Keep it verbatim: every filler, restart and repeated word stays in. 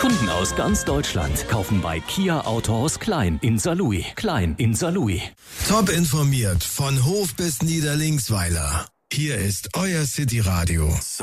Kunden aus ganz Deutschland kaufen bei Kia Autohaus Klein in Saarlouis. Klein in Saarlouis. Top informiert von Hof bis Niederlingsweiler. Hier ist euer City Radio.